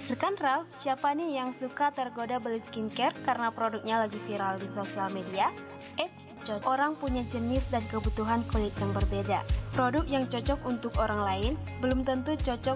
Rekan Rau, siapa nih yang suka tergoda beli skincare karena produknya lagi viral di sosial media? Eits, orang punya jenis dan kebutuhan kulit yang berbeda. Produk yang cocok untuk orang lain belum tentu cocok